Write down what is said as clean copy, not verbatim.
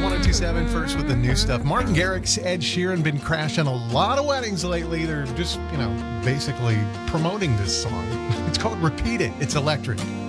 1027 first with the new stuff. Martin Garrix, Ed Sheeran been crashing a lot of weddings lately. They're just, basically promoting this song. It's called Repeat It. It's electric.